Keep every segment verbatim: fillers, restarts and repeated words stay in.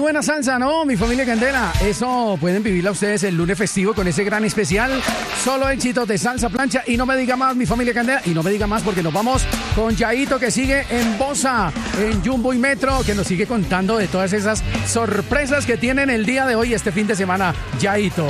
buena salsa, ¿no? Mi familia Candela. Eso pueden vivirla ustedes el lunes festivo con ese gran especial. Solo éxitos de salsa plancha. Y no me diga más, mi familia Candela. Y no me diga más porque nos vamos con Yaito, que sigue en Bosa, en Jumbo y Metro, que nos sigue contando de todas esas sorpresas que tienen el día de hoy, este fin de semana. Yaito.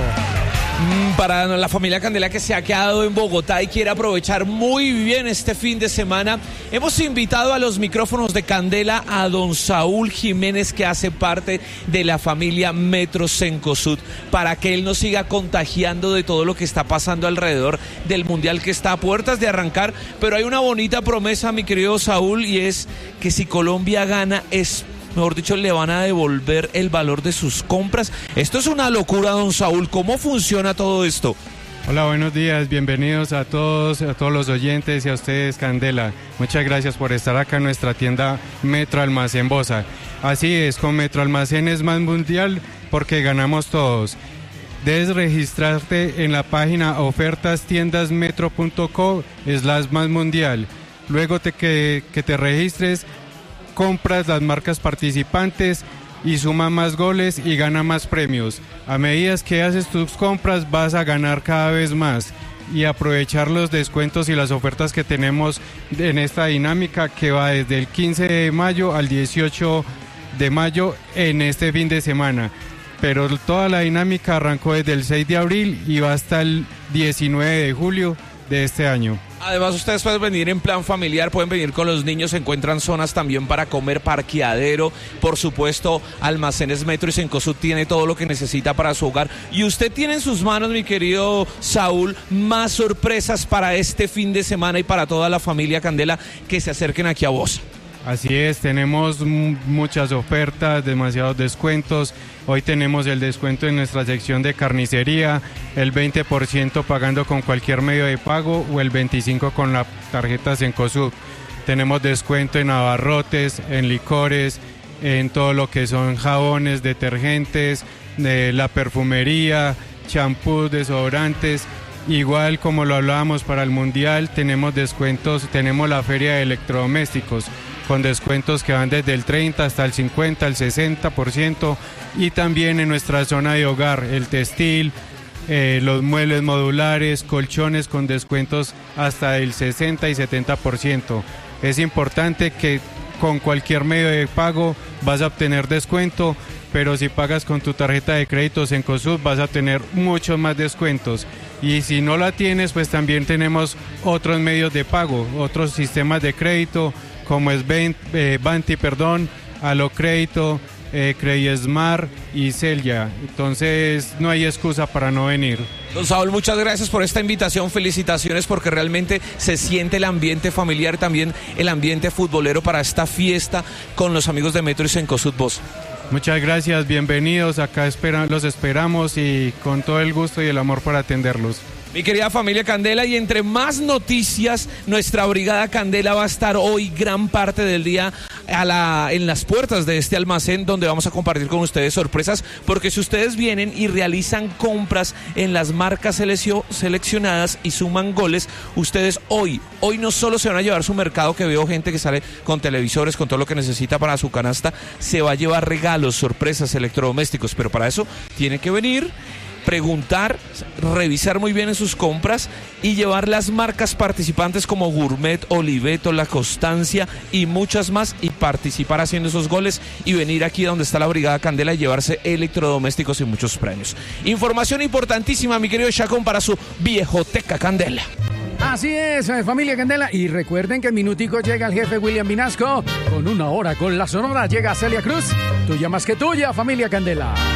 Para la familia Candela que se ha quedado en Bogotá y quiere aprovechar muy bien este fin de semana, hemos invitado a los micrófonos de Candela a don Saúl Jiménez, que hace parte de la familia Metro Cencosud, para que él nos siga contagiando de todo lo que está pasando alrededor del Mundial, que está a puertas de arrancar. Pero hay una bonita promesa, mi querido Saúl, y es que si Colombia gana, es mejor dicho, le van a devolver el valor de sus compras. Esto es una locura, don Saúl. ¿Cómo funciona todo esto? Hola, buenos días, bienvenidos a todos, a todos los oyentes y a ustedes, Candela. Muchas gracias por estar acá en nuestra tienda Metro Almacén Bosa. Así es, con Metro Almacén es más mundial porque ganamos todos. Debes registrarte en la página ofertas tiendas metro punto co slash más mundial. Luego te, que, que te registres, compras las marcas participantes y suma más goles y gana más premios. A medida que haces tus compras vas a ganar cada vez más y aprovechar los descuentos y las ofertas que tenemos en esta dinámica, que va desde el quince de mayo al dieciocho de mayo en este fin de semana. Pero toda la dinámica arrancó desde el seis de abril y va hasta el diecinueve de julio de este año. Además, ustedes pueden venir en plan familiar, pueden venir con los niños, se encuentran zonas también para comer, parqueadero, por supuesto, Almacenes Metro y Cencosud tiene todo lo que necesita para su hogar. Y usted tiene en sus manos, mi querido Saúl, más sorpresas para este fin de semana y para toda la familia Candela que se acerquen aquí a vos. Así es, tenemos m- muchas ofertas, demasiados descuentos. Hoy tenemos el descuento en nuestra sección de carnicería, el veinte por ciento pagando con cualquier medio de pago o el veinticinco por ciento con la tarjeta Cencosud. Tenemos descuento en abarrotes, en licores, en todo lo que son jabones, detergentes, de la perfumería, champús, desodorantes. Igual como lo hablábamos para el Mundial, tenemos descuentos, tenemos la feria de electrodomésticos con descuentos que van desde el treinta hasta el cincuenta, el sesenta por ciento, y también en nuestra zona de hogar, el textil, eh, los muebles modulares, colchones con descuentos hasta el sesenta y setenta por ciento. Es importante que con cualquier medio de pago vas a obtener descuento, pero si pagas con tu tarjeta de crédito Cencosud vas a tener muchos más descuentos. Y si no la tienes, pues también tenemos otros medios de pago, otros sistemas de crédito, como es Bent, eh, Banti, perdón, Alocrédito, eh, Credismart y Celia. Entonces no hay excusa para no venir. Don Saúl, muchas gracias por esta invitación, felicitaciones, porque realmente se siente el ambiente familiar, también el ambiente futbolero para esta fiesta con los amigos de Metro y Cencosud Bosa. Muchas gracias, bienvenidos, acá espera, los esperamos y con todo el gusto y el amor para atenderlos. Mi querida familia Candela, y entre más noticias, nuestra Brigada Candela va a estar hoy gran parte del día a la, en las puertas de este almacén, donde vamos a compartir con ustedes sorpresas, porque si ustedes vienen y realizan compras en las marcas selecio, seleccionadas y suman goles, ustedes hoy, hoy no solo se van a llevar su mercado, que veo gente que sale con televisores, con todo lo que necesita para su canasta, se va a llevar regalos, sorpresas, electrodomésticos, pero para eso tiene que venir, preguntar, revisar muy bien en sus compras y llevar las marcas participantes como Gourmet, Oliveto, La Constancia y muchas más, y participar haciendo esos goles y venir aquí donde está la Brigada Candela y llevarse electrodomésticos y muchos premios. Información importantísima, mi querido Chacón, para su Viejoteca Candela. Así es, familia Candela, y recuerden que en minutico llega el jefe William Vinasco con una hora con la Sonora, llega Celia Cruz, tuya más que tuya, familia Candela.